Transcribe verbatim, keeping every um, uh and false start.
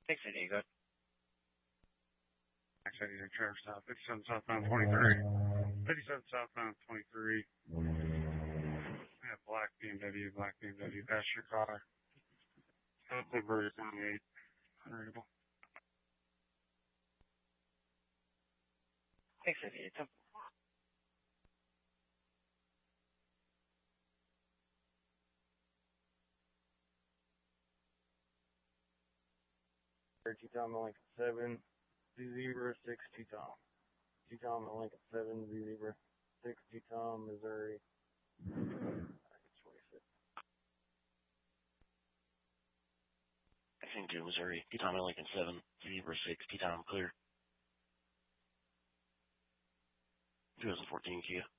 Thanks, Diego. Actually, they're Trevor South, fifty-seven southbound twenty-three. fifty-seven southbound twenty-three. We have black B M W, black B M W, passenger car. Hopefully, Bird twenty-eight. Unreadable. Thanks, Diego. T-Tom and Lincoln seven, Z Zebra six T-Tom. T-Tom and Lincoln seven, Z Zebra six T-Tom, Missouri. I think to Missouri. T-Tom and Lincoln seven, Z Zebra six, T-Tom clear. twenty fourteen Kia.